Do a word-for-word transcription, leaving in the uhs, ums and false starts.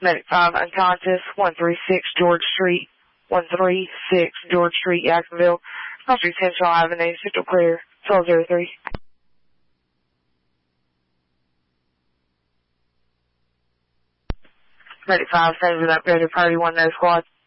Medic five unconscious, one three six George Street, one three six George Street, Jacksonville. Cross Street Central Avenue, Central Clear, twelve oh three. Medic five, sends an upgraded priority one, no squad.